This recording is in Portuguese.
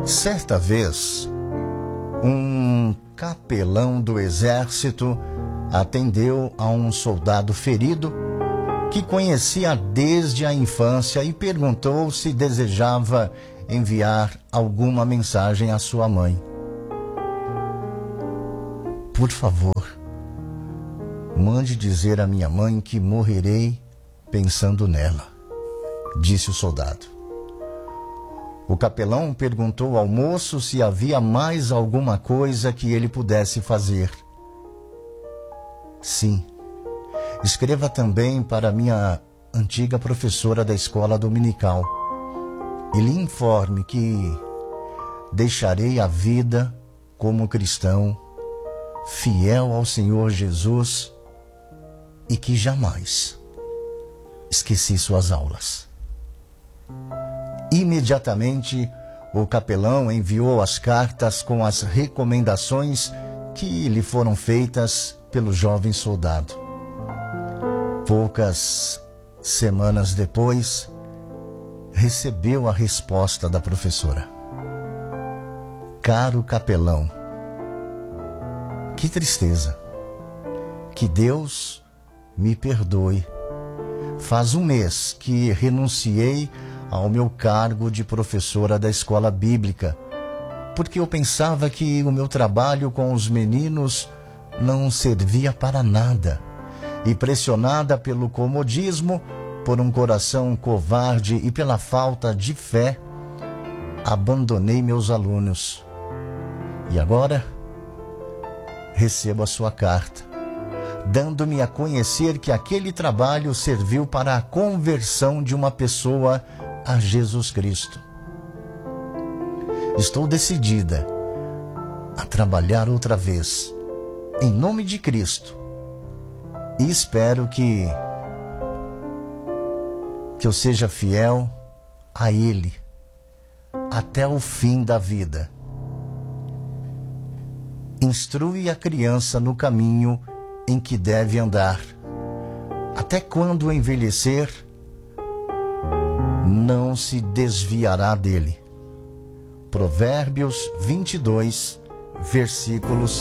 Certa vez, um capelão do exército atendeu a um soldado ferido que conhecia desde a infância e perguntou se desejava enviar alguma mensagem à sua mãe. Por favor, mande dizer à minha mãe que morrerei pensando nela, disse o soldado. O capelão perguntou ao moço se havia mais alguma coisa que ele pudesse fazer. Sim, escreva também para minha antiga professora da escola dominical e lhe informe que deixarei a vida como cristão, fiel ao Senhor Jesus, e que jamais esqueci suas aulas. Imediatamente, o capelão enviou as cartas com as recomendações que lhe foram feitas pelo jovem soldado. Poucas semanas depois, recebeu a resposta da professora. Caro capelão, que tristeza. Que Deus me perdoe. Faz um mês que renunciei ao meu cargo de professora da escola bíblica, porque eu pensava que o meu trabalho com os meninos não servia para nada. E pressionada pelo comodismo, por um coração covarde e pela falta de fé, abandonei meus alunos. E agora recebo a sua carta, dando-me a conhecer que aquele trabalho serviu para a conversão de uma pessoa a Jesus Cristo. Estou decidida a trabalhar outra vez, em nome de Cristo, e espero que eu seja fiel a Ele até o fim da vida. Instrui a criança no caminho em que deve andar. Até quando envelhecer, não se desviará dele. Provérbios 22, versículos